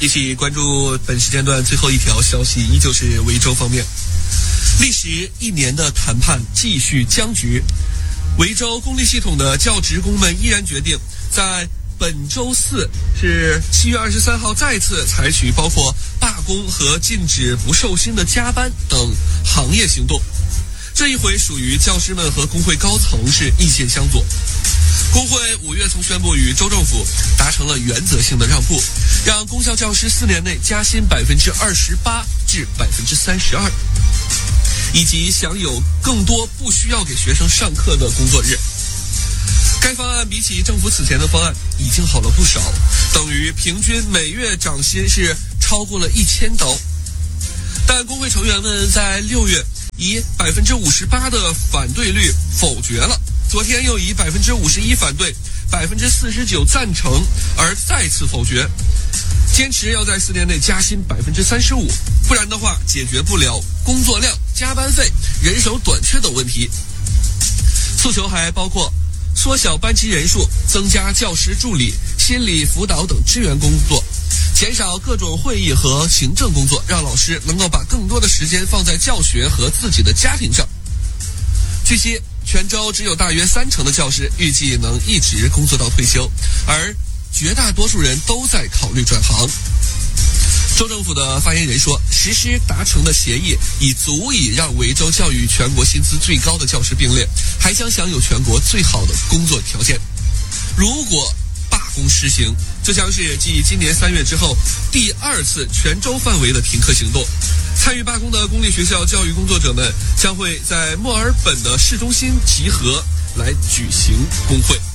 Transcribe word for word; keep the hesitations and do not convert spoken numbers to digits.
一起关注本时间段最后一条消息，依旧是维州方面。历时一年的谈判继续僵局，维州公立系统的教职工们依然决定在本周四是七月二十三号再次采取包括罢工和禁止不受薪的加班等行业行动。这一回属于教师们和工会高层是意见相左。工会五月曾宣布与州政府达成了原则性的让步，让公校教师四年内加薪百分之二十八至百分之三十二，以及享有更多不需要给学生上课的工作日。该方案比起政府此前的方案已经好了不少，等于平均每月涨薪是超过了一千刀。但工会成员们在六月以百分之五十八的反对率否决了，昨天又以百分之五十一反对、百分之四十九赞成而再次否决，坚持要在四年内加薪百分之三十五，不然的话解决不了工作量、加班费、人手短缺等问题。诉求还包括缩小班级人数、增加教师助理、心理辅导等支援工作，减少各种会议和行政工作，让老师能够把更多的时间放在教学和自己的家庭上。据悉，全州只有大约三成的教师预计能一直工作到退休，而绝大多数人都在考虑转行。州政府的发言人说，实施达成的协议已足以让维州教育全国薪资最高的教师并列，还将享有全国最好的工作条件。如果罢工实行，这将是继今年三月之后第二次全州范围的停课行动。参与罢工的公立学校教育工作者们将会在墨尔本的市中心集合来举行工会。